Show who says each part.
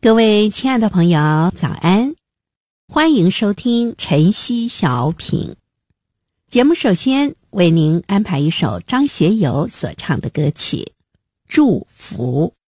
Speaker 1: 各位亲爱的朋友，早安！欢迎收听晨曦小品。节目首先为您安排一首张学友所唱的歌曲《祝福》。